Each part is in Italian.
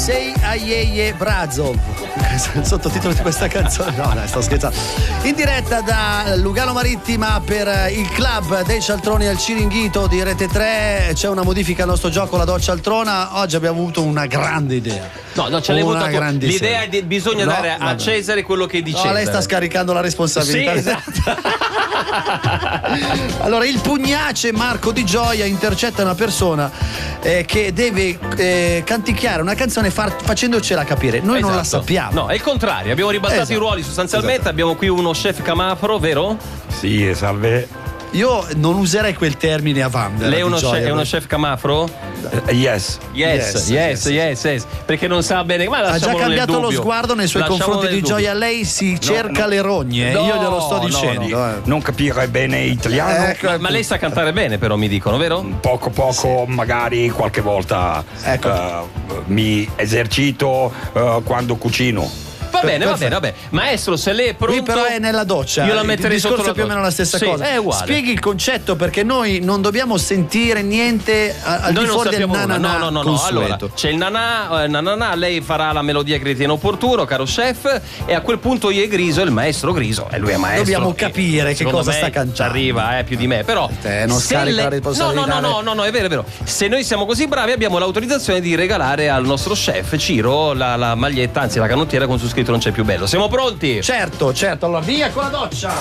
Sei Aieie Brazov, il sottotitolo di questa canzone. No, dai, sto scherzando. In diretta da Lugano Marittima per il club dei cialtroni al Ciringhito di Rete 3. C'è una modifica al nostro gioco, la doccia cialtrona. Oggi abbiamo avuto una grande idea. No, ce l'hai avuta tu. L'idea è bisogna dare a Cesare quello che dice. No, lei sta scaricando la responsabilità. Sì, esatto. Allora, il pugnace Marco Di Gioia intercetta una persona che deve canticchiare una canzone facendocela capire. Noi non la sappiamo. No, è il contrario, abbiamo ribaltato i ruoli sostanzialmente. Abbiamo qui uno chef camafro, vero? Sì, salve. Io non userei quel termine a Vanvera. Lei è uno chef camafro? Yes. Perché non sa bene. Ma ha già cambiato lo sguardo nei suoi confronti di Gioia. Lei si cerca le rogne. Io glielo sto dicendo. No. Non capire bene italiano. Ma lei sa cantare bene, però, mi dicono, vero? Poco, sì. Magari qualche volta mi esercito quando cucino. Va bene. Maestro, se lei è pronto. Qui però è nella doccia. Io la metterei il discorso è più o meno la stessa cosa. È uguale. Spieghi il concetto, perché noi non dobbiamo sentire niente al di fuori del nanà. No. Allora, c'è il nanà, lei farà la melodia che ritiene opportuno, caro chef, e a quel punto io e Griso, il maestro Griso, e lui è maestro. Dobbiamo capire che cosa sta cantando. Ci arriva, più di me, però. Non scarica la responsabilità. No, è vero. Se noi siamo così bravi, abbiamo l'autorizzazione di regalare al nostro chef Ciro la maglietta, anzi la canottiera con su scritto "Non c'è più bello". Siamo pronti? Certo. Allora, via con la doccia.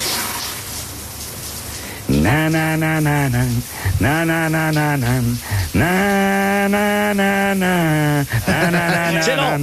Na na na na na na na na na na na na na na. Ce l'ho.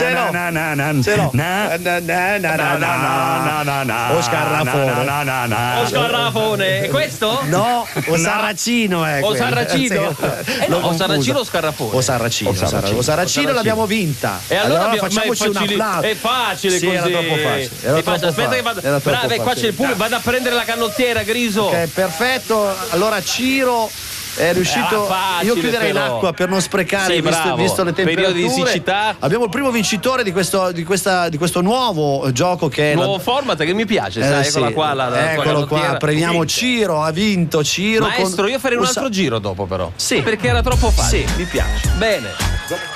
O scarrafone. E questo? No, o sarracino è o sarracino. O sarracino o scarrafone. O sarracino l'abbiamo vinta. E allora facciamoci un applauso. È facile così. Era troppo facile. Aspetta che vado. Brava, qua c'è il pubblico, vado a prendere la canottiera, Griso. Ok, perfetto. Allora Ciro è riuscito. Io chiuderei l'acqua per non sprecare, visto le temperature. Periodi di siccità. Abbiamo il primo vincitore di questo nuovo gioco, che è nuovo format che mi piace, sai, eccola qua. Eccolo qua, premiamo Ciro, ha vinto Ciro. Maestro, io farei un altro giro dopo, però. Sì. Perché era troppo facile. Sì, mi piace. Bene.